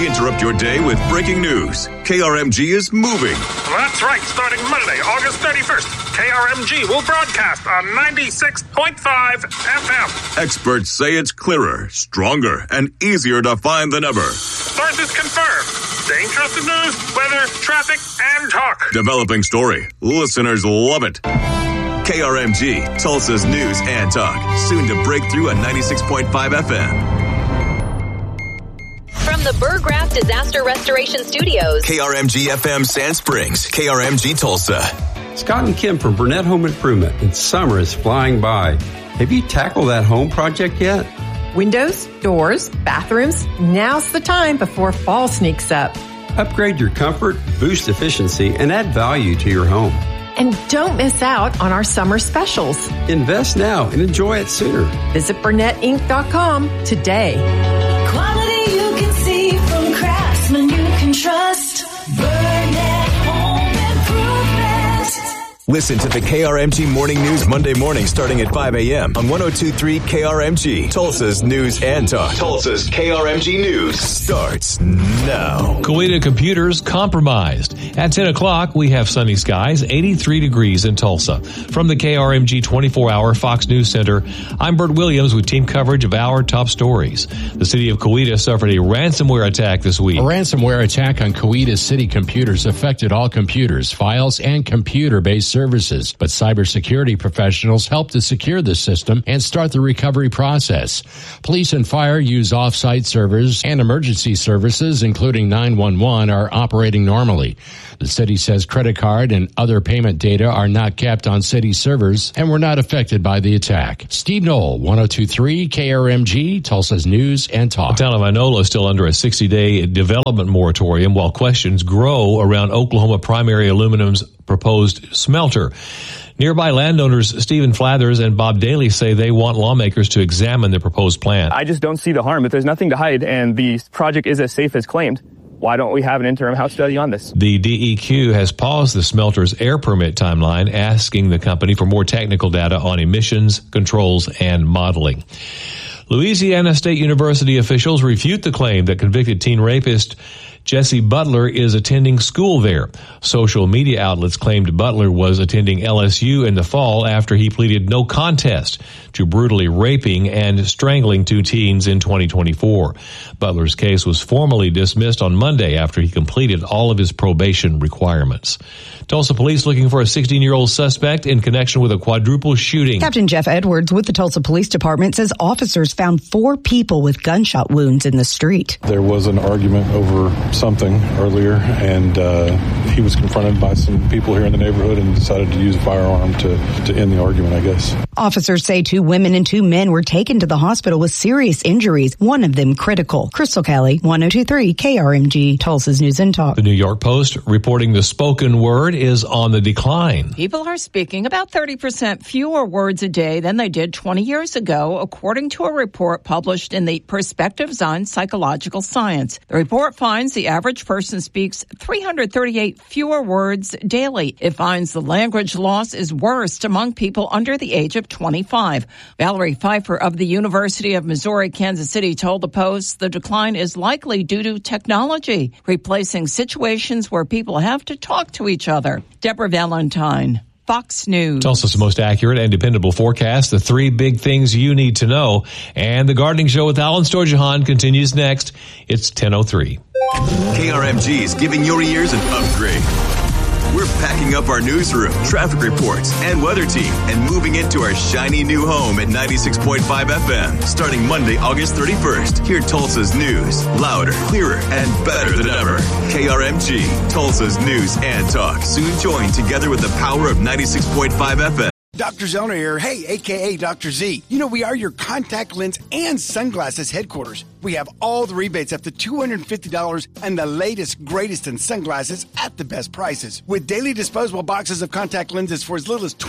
Interrupt your day with breaking news. KRMG is moving. That's right. Starting Monday, August 31st, KRMG will broadcast on 96.5 FM. Experts say it's clearer, stronger, and easier to find than ever. Sources confirm. Staying trusted news, weather, traffic, and talk. Developing story. Listeners love it. KRMG, Tulsa's news and talk. Soon to break through on 96.5 FM. From the Burgraff Disaster Restoration Studios, KRMG FM Sand Springs, KRMG Tulsa. Scott and Kim from Burnett Home Improvement, and summer is flying by. Have you tackled that home project yet? Windows, doors, bathrooms, now's the time before fall sneaks up. Upgrade your comfort, boost efficiency, and add value to your home. And don't miss out on our summer specials. Invest now and enjoy it sooner. Visit BurnettInc.com today. Quality you can see from craftsmen you can trust. Burnett Home Improvement. Listen to the KRMG Morning News Monday morning starting at 5 a.m. on 102.3 KRMG, Tulsa's news and talk. Tulsa's KRMG News starts now. Coweta Computers compromised. At 10 o'clock, we have sunny skies, 83 degrees in Tulsa. From the KRMG 24-hour Fox News Center, I'm Bert Williams with team coverage of our top stories. The city of Coweta suffered a ransomware attack this week. A ransomware attack on Coweta city computers affected all computers, files, and computer-based services, but cybersecurity professionals helped to secure the system and start the recovery process. Police and fire use off-site servers, and emergency services, including 911, are operating normally. The city says credit card and other payment data are not kept on city servers and were not affected by the attack. Steve Knoll, 102.3 KRMG, Tulsa's news and talk. The town of Inola is still under a 60-day development moratorium while questions grow around Oklahoma Primary Aluminum's proposed smelter. Nearby landowners Stephen Flathers and Bob Daly say they want lawmakers to examine the proposed plan. I just don't see the harm. If there's nothing to hide and the project is as safe as claimed, why don't we have an interim House study on this? The DEQ has paused the smelter's air permit timeline, asking the company for more technical data on emissions, controls, and modeling. Louisiana State University officials refute the claim that convicted teen rapist Jesse Butler is attending school there. Social media outlets claimed Butler was attending LSU in the fall after he pleaded no contest to brutally raping and strangling two teens in 2024. Butler's case was formally dismissed on Monday after he completed all of his probation requirements. Tulsa police looking for a 16-year-old suspect in connection with a quadruple shooting. Captain Jeff Edwards with the Tulsa Police Department says officers found 4 people with gunshot wounds in the street. There was an argument over something earlier, and he was confronted by some people here in the neighborhood and decided to use a firearm to end the argument, I guess. Officers say 2 women and 2 men were taken to the hospital with serious injuries, one of them critical. Crystal Kelly, 102.3 KRMG, Tulsa's News and Talk. The New York Post reporting the spoken word is on the decline. People are speaking about 30% fewer words a day than they did 20 years ago, according to a report published in the Perspectives on Psychological Science. The report finds the average person speaks 338 fewer words daily. It finds the language loss is worst among people under the age of 25. Valerie Pfeiffer of the University of Missouri, Kansas City told the Post the decline is likely due to technology, replacing situations where people have to talk to each other. Deborah Valentine, Fox News. Tulsa's most accurate and dependable forecast, the 3 big things you need to know. And the Gardening Show with Alan Storjahan continues next. It's 10:03. KRMG is giving your ears an upgrade. We're packing up our newsroom, traffic reports, and weather team and moving into our shiny new home at 96.5 FM. Starting Monday, August 31st. Hear Tulsa's news, louder, clearer, and better than ever. KRMG, Tulsa's news and talk. Soon join together with the power of 96.5 FM. Dr. Zellner here. Hey, a.k.a. Dr. Z. You know, we are your contact lens and sunglasses headquarters. We have all the rebates up to $250 and the latest, greatest in sunglasses at the best prices. With daily disposable boxes of contact lenses for as little as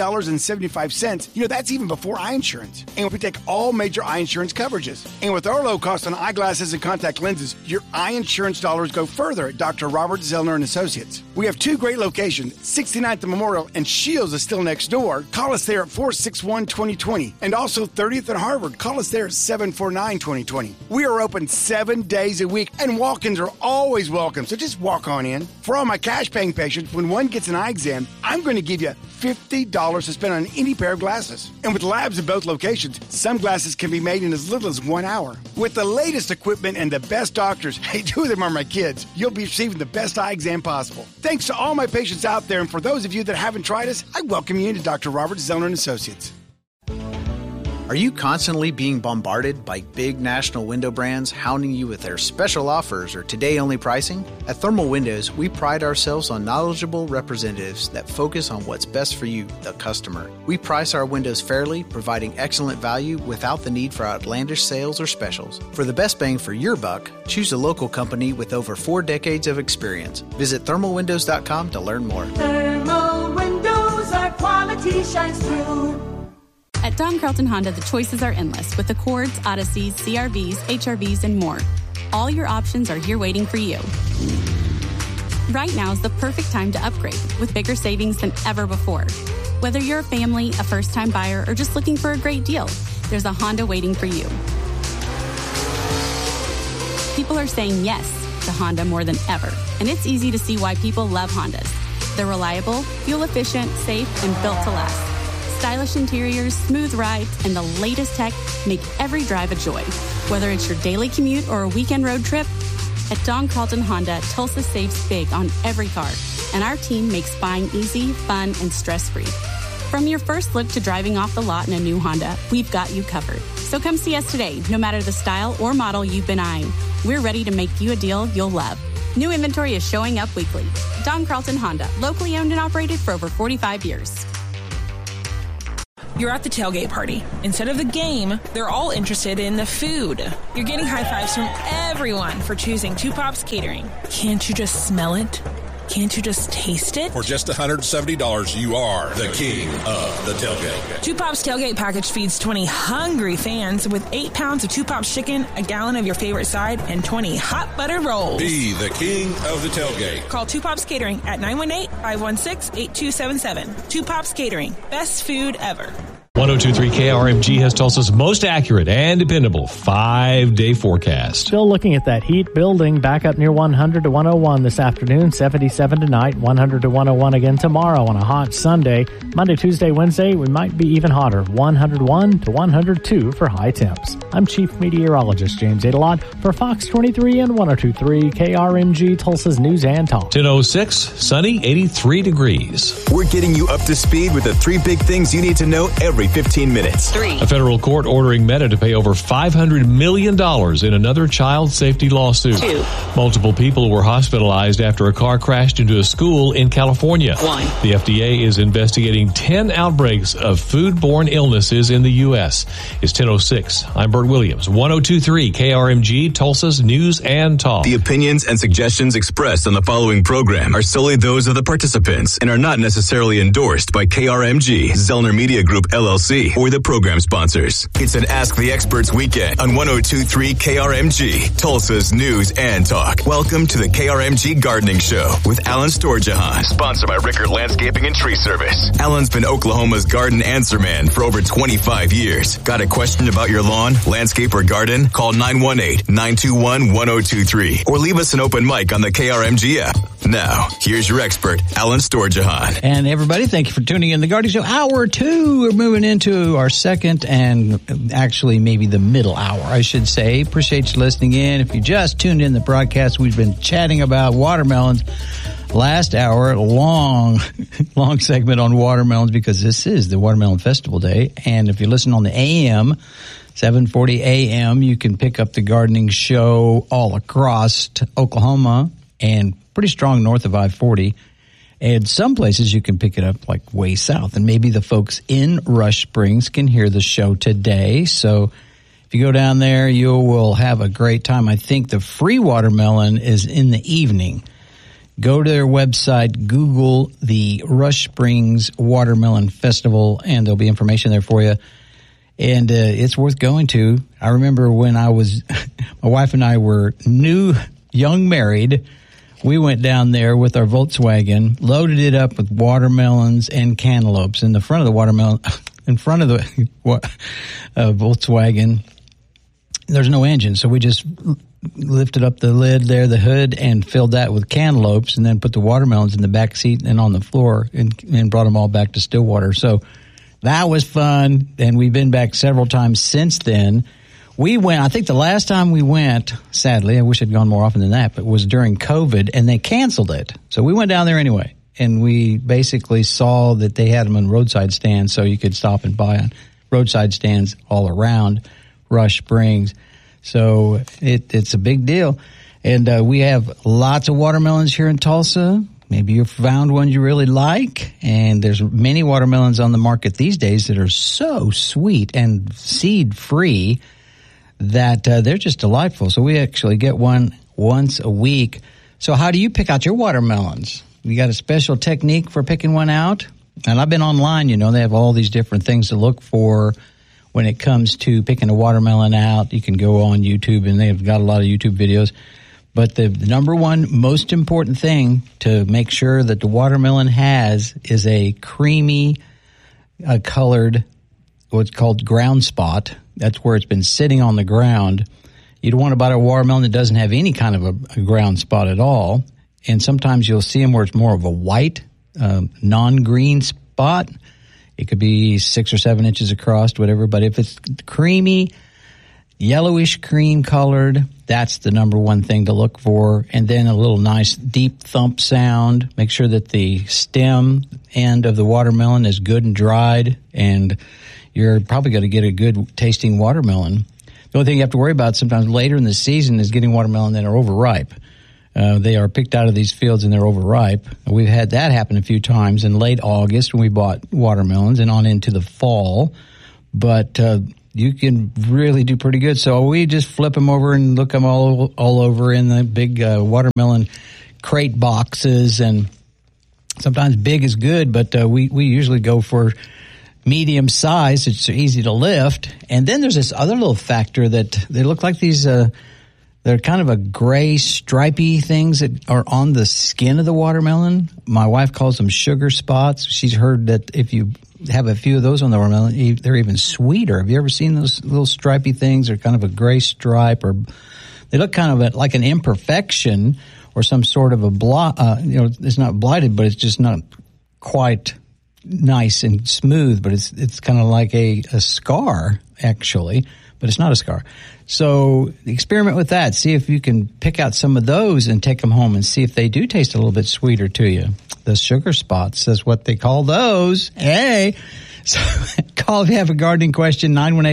$28.75, you know, that's even before eye insurance. And we take all major eye insurance coverages. And with our low cost on eyeglasses and contact lenses, your eye insurance dollars go further at Dr. Robert Zellner and Associates. We have 2 great locations, 69th and Memorial, and Shields is still next door. Call us there at 461-2020. And also 30th and Harvard. Call us there at 749-2020. We are open 7 days a week, and walk-ins are always welcome, so just walk on in. For all my cash-paying patients, when one gets an eye exam, I'm going to give you $50 to spend on any pair of glasses. And with labs in both locations, some glasses can be made in as little as 1 hour. With the latest equipment and the best doctors, hey, 2 of them are my kids, you'll be receiving the best eye exam possible. Thanks to all my patients out there, and for those of you that haven't tried us, I welcome you into Dr. Robert Zellner & Associates. Are you constantly being bombarded by big national window brands hounding you with their special offers or today-only pricing? At Thermal Windows, we pride ourselves on knowledgeable representatives that focus on what's best for you, the customer. We price our windows fairly, providing excellent value without the need for outlandish sales or specials. For the best bang for your buck, choose a local company with over 4 decades of experience. Visit thermalwindows.com to learn more. Thermal Windows, our quality shines through. At Don Carlton Honda, the choices are endless with Accords, Odysseys, CRVs, HRVs, and more. All your options are here waiting for you. Right now is the perfect time to upgrade with bigger savings than ever before. Whether you're a family, a first-time buyer, or just looking for a great deal, there's a Honda waiting for you. People are saying yes to Honda more than ever, and it's easy to see why people love Hondas. They're reliable, fuel-efficient, safe, and built to last. Stylish interiors, smooth rides, and the latest tech make every drive a joy. Whether it's your daily commute or a weekend road trip, at Don Carlton Honda, Tulsa saves big on every car, and our team makes buying easy, fun, and stress-free. From your first look to driving off the lot in a new Honda, we've got you covered. So come see us today, no matter the style or model you've been eyeing. We're ready to make you a deal you'll love. New inventory is showing up weekly. Don Carlton Honda, locally owned and operated for over 45 years. You're at the tailgate party. Instead of the game, they're all interested in the food. You're getting high fives from everyone for choosing Two Pops Catering. Can't you just smell it? Can't you just taste it? For just $170, you are the king of the tailgate. Two Pops Tailgate Package feeds 20 hungry fans with 8 pounds of Two Pops chicken, a gallon of your favorite side, and 20 hot buttered rolls. Be the king of the tailgate. Call Two Pops Catering at 918-516-8277. Two Pops Catering. Best food ever. 102.3 KRMG has Tulsa's most accurate and dependable 5-day forecast. Still looking at that heat building back up near 100 to 101 this afternoon, 77 tonight, 100 to 101 again tomorrow on a hot Sunday. Monday, Tuesday, Wednesday, we might be even hotter, 101 to 102 for high temps. I'm Chief Meteorologist James Adelot for Fox 23 and 102.3 KRMG, Tulsa's News and Talk. 10:06, sunny, 83 degrees. We're getting you up to speed with the 3 big things you need to know every 15 minutes. 3. A federal court ordering Meta to pay over $500 million in another child safety lawsuit. 2. Multiple people were hospitalized after a car crashed into a school in California. 1. The FDA is investigating 10 outbreaks of foodborne illnesses in the U.S. It's 10:06. I'm Bert Williams, 102.3 KRMG, Tulsa's News and Talk. The opinions and suggestions expressed on the following program are solely those of the participants and are not necessarily endorsed by KRMG, Zellner Media Group, LLC, or the program sponsors. It's an Ask the Experts weekend on 102.3 KRMG, Tulsa's News and Talk. Welcome to the KRMG Gardening Show with Alan Storjahan, sponsored by Rickard Landscaping and Tree Service. Alan's been Oklahoma's garden answer man for over 25 years. Got a question about your lawn, landscape, or garden? Call 918-921-1023 or leave us an open mic on the KRMG app. Now, here's your expert, Alan Storjahan. And everybody, thank you for tuning in to the Gardening Show. Hour 2, we're moving into our second and actually maybe the middle hour, I should say. Appreciate you listening in. If you just tuned in the broadcast, we've been chatting about watermelons. Last hour, a long segment on watermelons because this is the Watermelon Festival Day. And if you listen on the AM, 740 AM, you can pick up the Gardening Show all across Oklahoma and pretty strong north of I-40. And some places you can pick it up like way south. And maybe the folks in Rush Springs can hear the show today. So if you go down there, you will have a great time. I think the free watermelon is in the evening. Go to their website, Google the Rush Springs Watermelon Festival, and there'll be information there for you. And it's worth going to. I remember when I was, my wife and I were young married. We went down there with our Volkswagen, loaded it up with watermelons and cantaloupes. In the front of the watermelon, in front of the Volkswagen, there's no engine, so we just lifted up the lid there, the hood, and filled that with cantaloupes, and then put the watermelons in the back seat and on the floor, and brought them all back to Stillwater. So that was fun, and we've been back several times since then. We went, I think the last time we went, sadly, I wish I'd gone more often than that, but was during COVID, and they canceled it. So we went down there anyway, and we basically saw that they had them on roadside stands, so you could stop and buy on roadside stands all around Rush Springs. So it's a big deal. And we have lots of watermelons here in Tulsa. Maybe you've found one you really like. And there's many watermelons on the market these days that are so sweet and seed-free that they're just delightful. So we actually get one once a week. So how do you pick out your watermelons? You got a special technique for picking one out? And I've been online, they have all these different things to look for when it comes to picking a watermelon out. You can go on YouTube, and they've got a lot of YouTube videos. But the number one most important thing to make sure that the watermelon has is a creamy colored, what's called ground spot. That's where it's been sitting on the ground. You don't want to buy a watermelon that doesn't have any kind of a ground spot at all. And sometimes you'll see them where it's more of a white, non-green spot. It could be 6 or 7 inches across, whatever. But if it's creamy, yellowish cream colored, that's the number one thing to look for. And then a little nice deep thump sound. Make sure that the stem end of the watermelon is good and dried, and you're probably going to get a good tasting watermelon. The only thing you have to worry about sometimes later in the season is getting watermelon that are overripe. They are picked out of these fields and they're overripe. We've had that happen a few times in late August when we bought watermelons and on into the fall. But you can really do pretty good. So we just flip them over and look them all over in the big watermelon crate boxes. And sometimes big is good, but we usually go for medium size. It's easy to lift. And then there's this other little factor that they look like these they're kind of a gray, stripy things that are on the skin of the watermelon. My wife calls them sugar spots. She's heard that if you have a few of those on the watermelon, they're even sweeter. Have you ever seen those little stripy things? They're kind of a gray stripe, or they look kind of like an imperfection or some sort of a it's not blighted, but it's just not quite nice and smooth. But it's kind of like a scar, actually, but it's not a scar. So experiment with that. See if you can pick out some of those and take them home and see if they do taste a little bit sweeter to you. The sugar spots is what they call those. Hey, so call if you have a gardening question.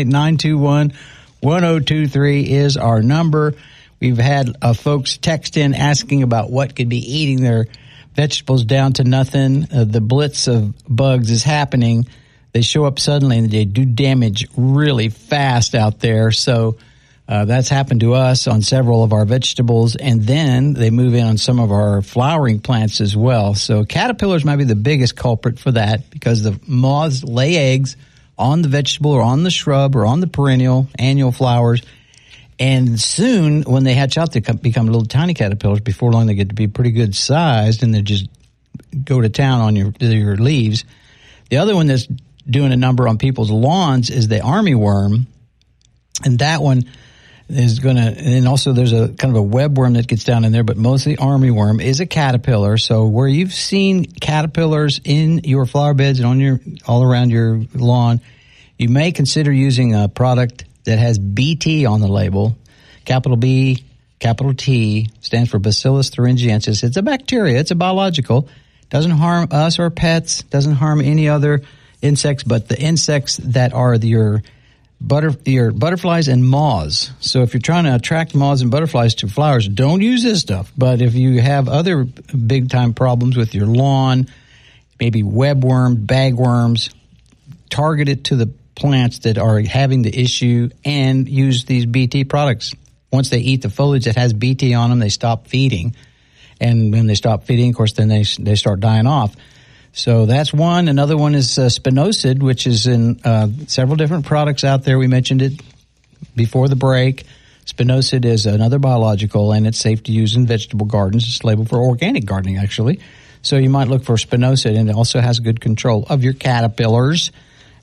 918-921-1023 is our number. We've had folks text in asking about what could be eating their vegetables down to nothing. The blitz of bugs is happening. They show up suddenly and they do damage really fast out there. So that's happened to us on several of our vegetables, and then they move in on some of our flowering plants as well. So caterpillars might be the biggest culprit for that, because the moths lay eggs on the vegetable or on the shrub or on the perennial annual flowers, and soon when they hatch out, they become little tiny caterpillars. Before long, they get to be pretty good sized, and they just go to town on your leaves. The other one that's doing a number on people's lawns is the armyworm, and that one is going to, and also there's a kind of a webworm that gets down in there, but mostly armyworm is a caterpillar. So where you've seen caterpillars in your flower beds and on all around your lawn, you may consider using a product that has BT on the label. Capital B, capital T, stands for Bacillus thuringiensis. It's a bacteria. It's a biological. Doesn't harm us or pets. Doesn't harm any other insects, but the insects that are your butterflies and moths. So if you're trying to attract moths and butterflies to flowers, don't use this stuff. But if you have other big-time problems with your lawn, maybe webworm, bagworms, target it to the plants that are having the issue and use these BT products. Once they eat the foliage that has BT on them, they stop feeding. And when they stop feeding, of course, then they start dying off. So that's one. Another one is spinosad, which is in several different products out there. We mentioned it before the break. Spinosad is another biological, and it's safe to use in vegetable gardens. It's labeled for organic gardening, actually. So you might look for spinosad, and it also has good control of your caterpillars.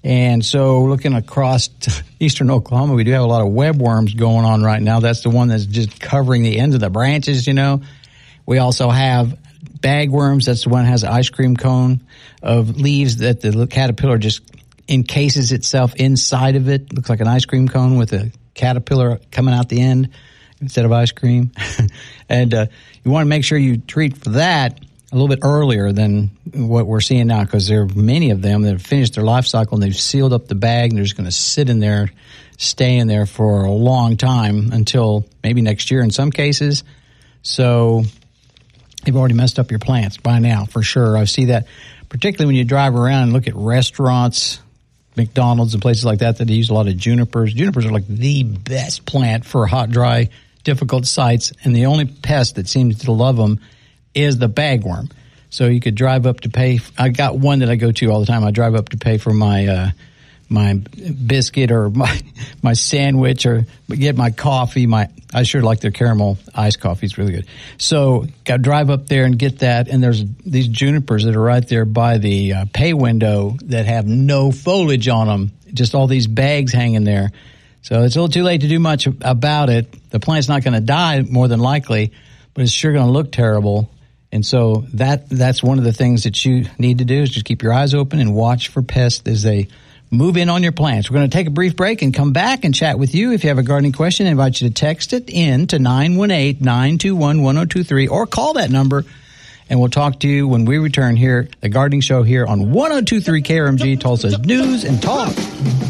And so looking across eastern Oklahoma, we do have a lot of webworms going on right now. That's the one that's just covering the ends of the branches, you know. We also have bagworms. That's the one that has an ice cream cone of leaves that the caterpillar just encases itself inside of it. Looks like an ice cream cone with a caterpillar coming out the end instead of ice cream. And you want to make sure you treat for that a little bit earlier than what we're seeing now, because there are many of them that have finished their life cycle and they've sealed up the bag and they're just going to sit in there, stay in there for a long time until maybe next year in some cases. So they've already messed up your plants by now, for sure. I see that particularly when you drive around and look at restaurants, McDonald's and places like that they use a lot of junipers. Junipers are like the best plant for hot, dry, difficult sites, and the only pest that seems to love them is the bagworm. So you could drive up to pay. I got one that I go to all the time. I drive up to pay for my my biscuit or my sandwich or get my coffee. I sure like their caramel iced coffee. It's really good. So got to drive up there and get that. And there's these junipers that are right there by the pay window that have no foliage on them. Just all these bags hanging there. So it's a little too late to do much about it. The plant's not going to die more than likely, but it's sure going to look terrible. And so that's one of the things that you need to do is just keep your eyes open and watch for pests as they move in on your plants. We're going to take a brief break and come back and chat with you. If you have a gardening question, I invite you to text it in to 918-921-1023 or call that number, and we'll talk to you when we return here, the Gardening Show here on 102.3 KRMG, Tulsa's News and Talk.